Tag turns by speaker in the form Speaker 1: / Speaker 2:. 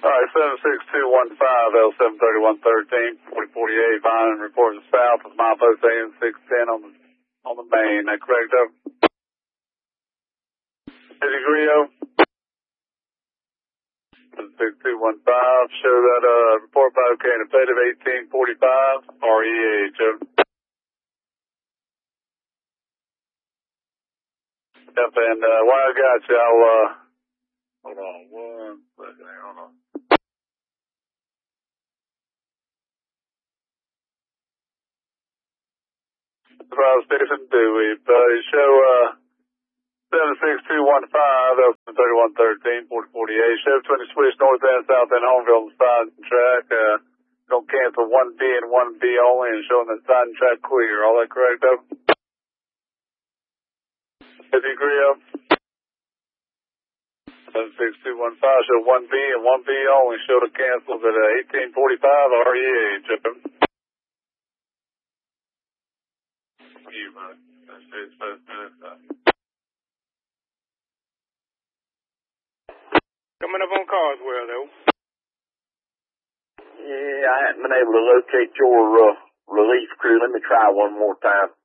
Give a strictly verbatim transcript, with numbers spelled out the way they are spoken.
Speaker 1: All right, seven six two one five, L seven thirty-one thirteen, forty forty-eight, Vine reporting south with my post A N six ten on the, on the main. That correct, over? Eddie Grio? seven six two one five, show that, uh, report by okay, effective eighteen forty-five, R E H, over. Yep, and, uh, while I got you, I'll, uh, hold on one second here, hold on. Surprise Station Dewey, uh, show, uh, seven six two one five, L seven thirty-one thirteen, forty forty-eight, show twenty switch north and south end Homeville on the side track, uh, gonna cancel one B and one B only and showing the side track clear, all that correct, over? If you agree, over? seven six two one five, show one B and one B only, show the cancels at uh, eighteen forty-five, R E H, over. You, man. That's it, first minute, uh.
Speaker 2: Coming up on Carswell, though.
Speaker 3: Yeah, I haven't been able to locate your uh, relief crew. Let me try one more time.